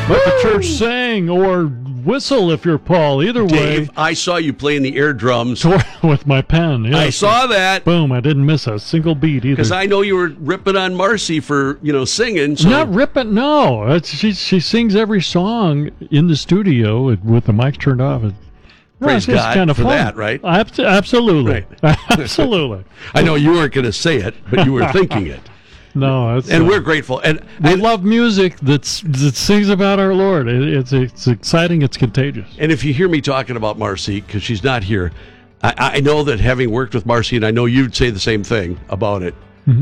Let the church sing or whistle if you're Paul. Either Dave, way. I saw you playing the air drums. With my pen. Yes. I saw that. Boom, I didn't miss a single beat either. Because I know you were ripping on Marcy for, singing. So. Not ripping, no. She sings every song in the studio with the mics turned off. Praise God kind of for fun. that, right? Absolutely. Right. Absolutely. I know you weren't going to say it, but you were thinking it. No, and we're grateful. And we love music that sings about our Lord. It's exciting. It's contagious. And if you hear me talking about Marcy, because she's not here, I know that having worked with Marcy, and I know you'd say the same thing about it,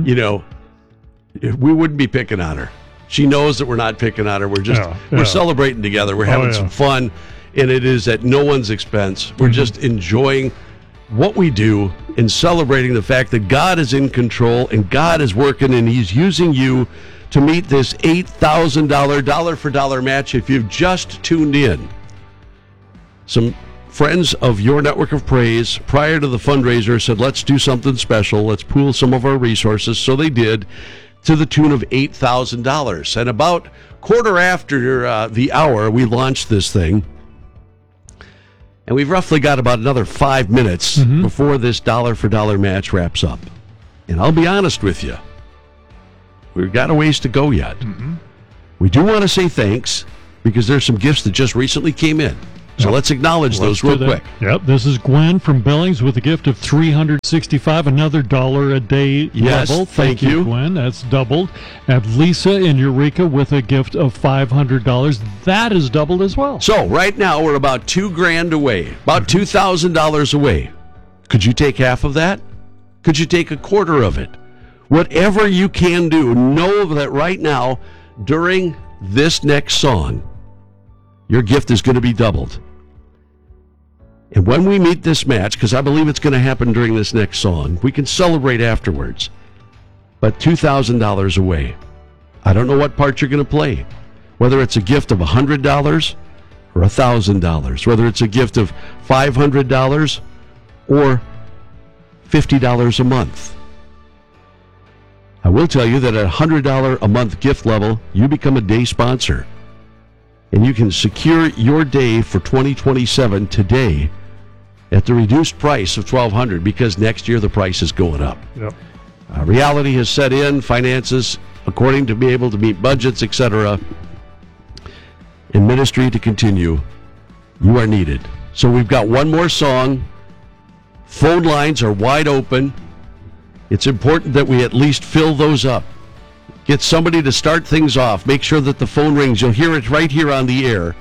we wouldn't be picking on her. She knows that we're not picking on her. We're just we're celebrating together. We're having some fun, and it is at no one's expense. We're just enjoying what we do and celebrating the fact that God is in control and God is working, and He's using you to meet this $8,000 dollar-for-dollar match. If you've just tuned in, some friends of your network of praise prior to the fundraiser said, let's do something special. Let's pool some of our resources. So they did, to the tune of $8,000. And about quarter after the hour, we launched this thing. And we've roughly got about another 5 minutes before this dollar-for-dollar match wraps up. And I'll be honest with you, we've got a ways to go yet. We do want to say thanks, because there's some gifts that just recently came in. So let's acknowledge those real quick. Yep, this is Gwen from Billings with a gift of $365, another $1 a day level. Thank you, Gwen. That's doubled. And Lisa in Eureka with a gift of $500. That is doubled as well. So right now we're about $2,000 away, about $2,000 away. Could you take half of that? Could you take a quarter of it? Whatever you can do, know that right now, during this next song, your gift is going to be doubled. And when we meet this match, because I believe it's going to happen during this next song, we can celebrate afterwards. But $2,000 away. I don't know what part you're going to play. Whether it's a gift of $100 or $1,000. Whether it's a gift of $500 or $50 a month. I will tell you that at a $100 a month gift level, you become a day sponsor. And you can secure your day for 2027 today at the reduced price of $1,200, because next year the price is going up. Yep. Reality has set in, finances, according to be able to meet budgets, etc. In ministry to continue, you are needed. So we've got one more song. Phone lines are wide open. It's important that we at least fill those up. Get somebody to start things off. Make sure that the phone rings. You'll hear it right here on the air.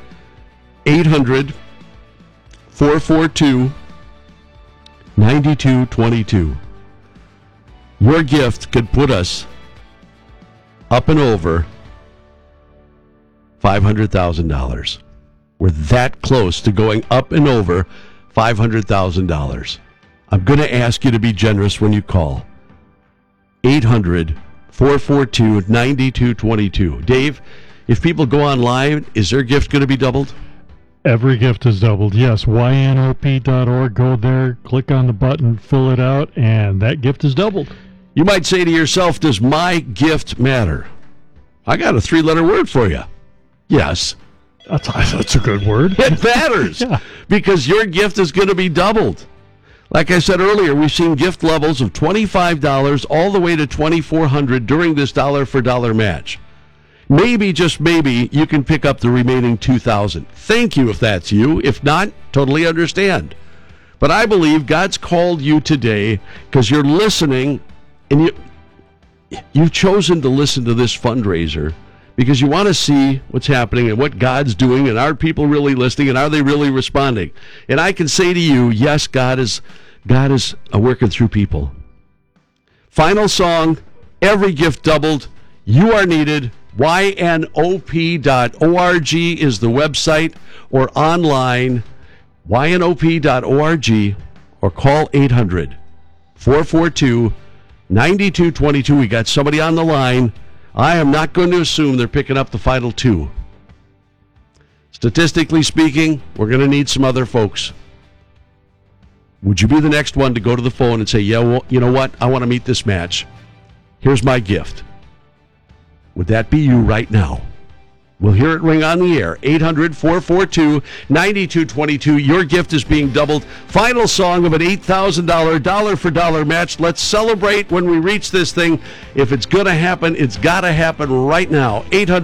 800-442-9222. Your gift could put us up and over $500,000. We're that close to going up and over $500,000. I'm going to ask you to be generous when you call. 800-442-9222. Dave, if people go online, is their gift going to be doubled? Every gift is doubled, yes. ynop.org. Go there, click on the button, fill it out, and that gift is doubled. You might say to yourself, does my gift matter? I got a 3-letter word for you. Yes. That's a good word. It matters. Yeah. Because your gift is going to be doubled. Like I said earlier, we've seen gift levels of $25 all the way to $2,400 during this dollar-for-dollar match. Maybe, just maybe, you can pick up the remaining $2,000. Thank you if that's you. If not, totally understand. But I believe God's called you today because you're listening, and you've chosen to listen to this fundraiser because you want to see what's happening and what God's doing, and are people really listening, and are they really responding? And I can say to you, yes, God is working through people. Final song, every gift doubled. You are needed. ynop.org is the website, or online, ynop.org, or call 800-442-9222. We got somebody on the line. I am not going to assume they're picking up the final 2. Statistically speaking, we're going to need some other folks. Would you be the next one to go to the phone and say, yeah, well, you know what? I want to meet this match. Here's my gift. Would that be you right now? We'll hear it ring on the air. 800-442-9222. Your gift is being doubled. Final song of an $8,000 dollar-for-dollar match. Let's celebrate when we reach this thing. If it's going to happen, it's got to happen right now.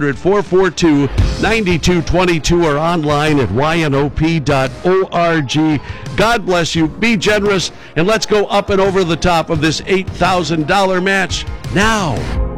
800-442-9222 or online at ynop.org. God bless you. Be generous, and let's go up and over the top of this $8,000 match now.